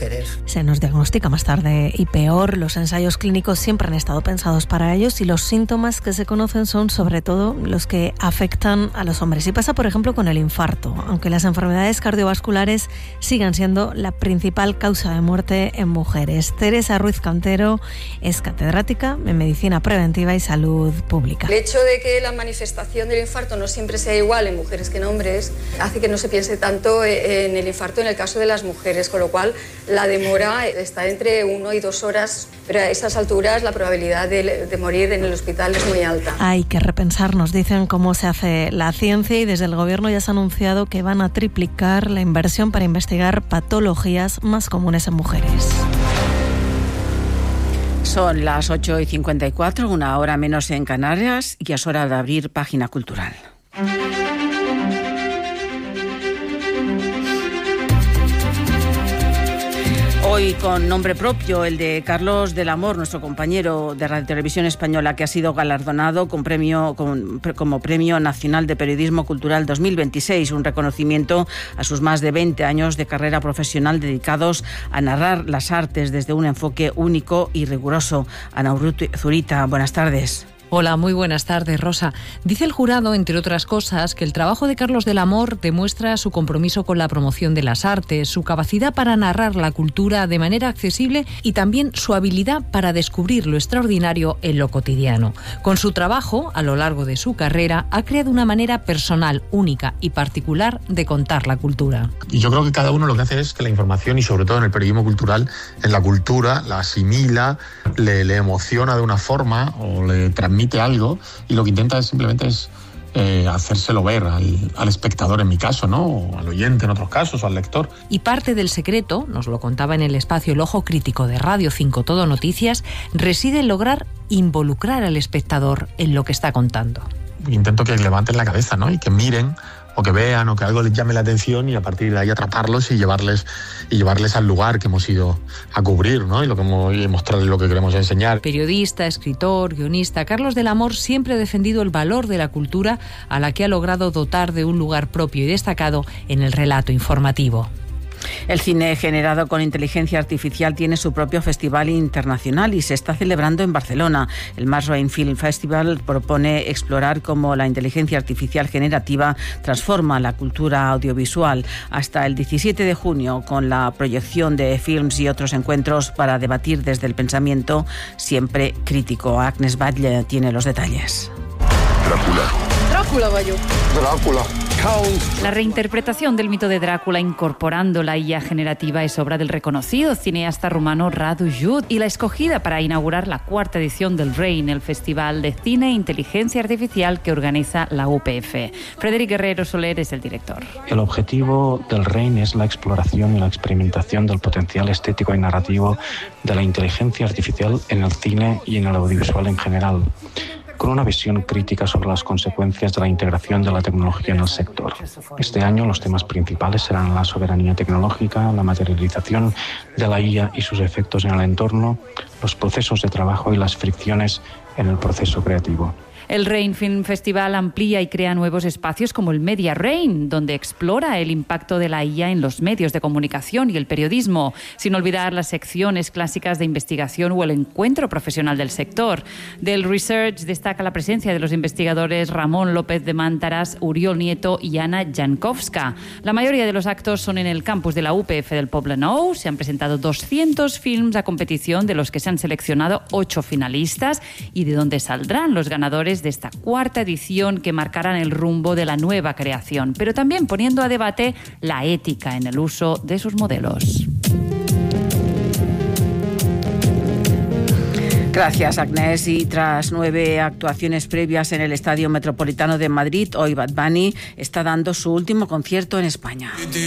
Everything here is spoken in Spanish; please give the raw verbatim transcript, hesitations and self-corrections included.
mujeres. Se nos diagnostica más tarde y peor. Los ensayos clínicos siempre han estado pensados para ellos y los síntomas que se conocen son sobre todo los que afectan a los hombres. Y pasa, por ejemplo, con el infarto, aunque las enfermedades cardiovasculares sigan siendo la principal causa de muerte en mujeres. Teresa Ruiz Cantero es catedrática en Medicina Preventiva y Salud Pública. El hecho de que la manifestación del infarto no siempre sea igual en mujeres que en hombres hace que no se piense tanto en el infarto en el caso de las mujeres, con lo cual la demora está entre uno y dos horas, pero a esas alturas la probabilidad de, de morir en el hospital es muy alta. Hay que repensar, nos dicen, cómo se hace la ciencia y desde el Gobierno ya se ha anunciado que van a triplicar la inversión para investigar patologías más comunes en mujeres. Son las ocho y cincuenta y cuatro, una hora menos en Canarias, y es hora de abrir página cultural. Hoy con nombre propio, el de Carlos del Amor, nuestro compañero de Radio Televisión Española, que ha sido galardonado con premio, con, como Premio Nacional de Periodismo Cultural dos mil veintiséis, un reconocimiento a sus más de veinte años de carrera profesional dedicados a narrar las artes desde un enfoque único y riguroso. Ana Zurita, buenas tardes. Hola, muy buenas tardes, Rosa. Dice el jurado, entre otras cosas, que el trabajo de Carlos del Amor demuestra su compromiso con la promoción de las artes, su capacidad para narrar la cultura de manera accesible y también su habilidad para descubrir lo extraordinario en lo cotidiano. Con su trabajo, a lo largo de su carrera, ha creado una manera personal, única y particular de contar la cultura. Y yo creo que cada uno lo que hace es que la información, y sobre todo en el periodismo cultural, en la cultura, la asimila, le, le emociona de una forma o le transmite algo, y lo que intenta es simplemente es eh, hacérselo ver al, al espectador, en mi caso, ¿no? O al oyente en otros casos, o al lector. Y parte del secreto, nos lo contaba en el espacio El Ojo Crítico de Radio cinco Todo Noticias, reside en lograr involucrar al espectador en lo que está contando. Intento que levanten la cabeza, ¿no? Y que miren, o que vean, o que algo les llame la atención, y a partir de ahí atraparlos y llevarles y llevarles al lugar que hemos ido a cubrir, ¿no? Y lo que hemos, y mostrarles lo que queremos enseñar. Periodista, escritor, guionista, Carlos del Amor siempre ha defendido el valor de la cultura, a la que ha logrado dotar de un lugar propio y destacado en el relato informativo. El cine generado con inteligencia artificial tiene su propio festival internacional y se está celebrando en Barcelona. El Masrain Film Festival propone explorar cómo la inteligencia artificial generativa transforma la cultura audiovisual. Hasta el diecisiete de junio, con la proyección de films y otros encuentros para debatir desde el pensamiento siempre crítico. Agnes Batlle tiene los detalles. Drácula. Drácula, Bayo. Drácula. La reinterpretación del mito de Drácula incorporando la I A generativa es obra del reconocido cineasta rumano Radu Jude y la escogida para inaugurar la cuarta edición del RAIN, el Festival de Cine e Inteligencia Artificial que organiza la U P F. Frederic Guerrero Soler es el director. El objetivo del RAIN es la exploración y la experimentación del potencial estético y narrativo de la inteligencia artificial en el cine y en el audiovisual en general, con una visión crítica sobre las consecuencias de la integración de la tecnología en el sector. Este año los temas principales serán la soberanía tecnológica, la materialización de la I A y sus efectos en el entorno, los procesos de trabajo y las fricciones en el proceso creativo. El RAIN Film Festival amplía y crea nuevos espacios como el Media RAIN, donde explora el impacto de la I A en los medios de comunicación y el periodismo, sin olvidar las secciones clásicas de investigación o el encuentro profesional del sector. Del Research destaca la presencia de los investigadores Ramón López de Mántaras, Uriol Nieto y Ana Jankowska. La mayoría de los actos son en el campus de la U P F del Poblenou. Se han presentado doscientos films a competición, de los que se han seleccionado ocho finalistas y de donde saldrán los ganadores de esta cuarta edición que marcarán el rumbo de la nueva creación, pero también poniendo a debate la ética en el uso de sus modelos. Gracias, Agnès. Y tras nueve actuaciones previas en el Estadio Metropolitano de Madrid, hoy Bad Bunny está dando su último concierto en España.